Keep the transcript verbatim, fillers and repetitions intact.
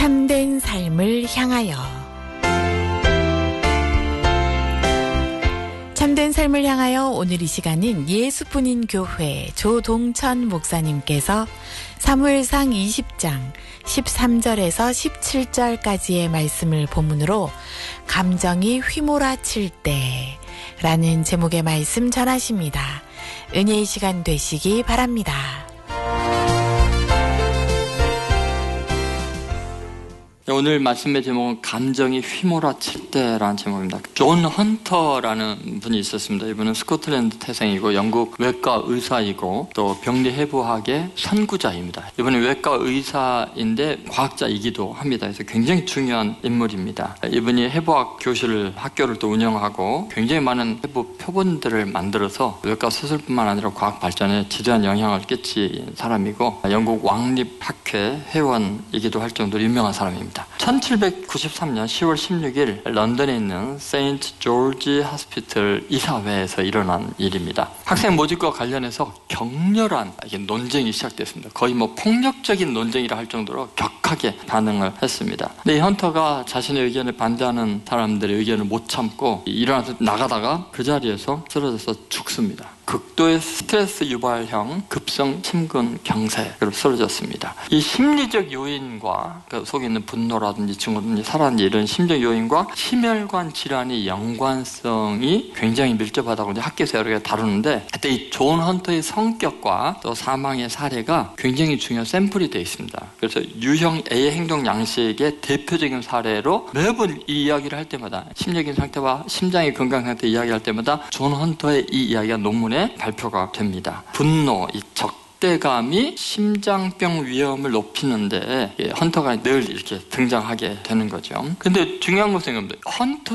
참된 삶을 향하여. 참된 삶을 향하여 오늘 이 시간은 예수뿐인 교회 조동천 목사님께서 사무엘상 이십 장 십삼 절에서 십칠 절까지의 말씀을 본문으로 감정이 휘몰아칠 때라는 제목의 말씀 전하십니다. 은혜의 시간 되시기 바랍니다. 오늘 말씀의 제목은 감정이 휘몰아칠 때라는 제목입니다. 존 헌터라는 분이 있었습니다. 이분은 스코틀랜드 태생이고 영국 외과 의사이고 또 병리해부학의 선구자입니다. 이분은 외과 의사인데 과학자이기도 합니다. 그래서 굉장히 중요한 인물입니다. 이분이 해부학 교실을 학교를 또 운영하고 굉장히 많은 해부 표본들을 만들어서 외과 수술뿐만 아니라 과학 발전에 지대한 영향을 끼친 사람이고 영국 왕립학회 회원이기도 할 정도로 유명한 사람입니다. 천칠백구십삼 년 시월 십육일 런던에 있는 세인트 조지 하스피털 이사회에서 일어난 일입니다. 학생 모집과 관련해서 격렬한 논쟁이 시작됐습니다. 거의 뭐 폭력적인 논쟁이라 할 정도로 격하게 반응을 했습니다. 근데 이 헌터가 자신의 의견에 반대하는 사람들의 의견을 못 참고 일어나서 나가다가 그 자리에서 쓰러져서 죽습니다. 극도의 스트레스 유발형 급성 심근 경색으로 쓰러졌습니다. 이 심리적 요인과 그 속에 있는 분노라든지 증오든지 살아있는 이런 심적 요인과 심혈관 질환의 연관성이 굉장히 밀접하다고 이제 학계에서 여러 개 다루는데, 그때 이 존 헌터의 성격과 또 사망의 사례가 굉장히 중요한 샘플이 되어 있습니다. 그래서 유형 A 행동 양식의 대표적인 사례로 매번 이 이야기를 할 때마다 심리적인 상태와 심장의 건강 상태 이야기할 때마다 존 헌터의 이 이야기가 논문에 발표가 됩니다. 분노, 이 적대감이 심장병 위험을 높이는데 헌터가 늘 이렇게 등장하게 되는 거죠. 근데 중요한 것은 헌터